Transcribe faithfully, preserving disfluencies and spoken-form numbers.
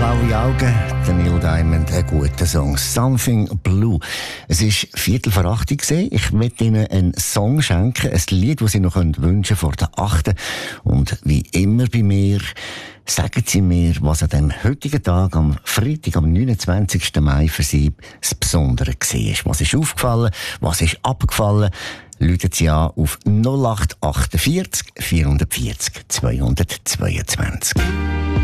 Blaue Augen, der Neil Diamond, ein guter Song. Something Blue. Es war Viertel vor acht. Ich möchte Ihnen einen Song schenken, ein Lied, das Sie noch wünschen können vor der achten. Und wie immer bei mir, sagen Sie mir, was an dem heutigen Tag, am Freitag, am neunundzwanzigsten Mai für Sie das Besondere war. Was ist aufgefallen? Was ist abgefallen? Rufen Sie an auf null acht achtundvierzig vierhundertvierzig zweihundertzweiundzwanzig.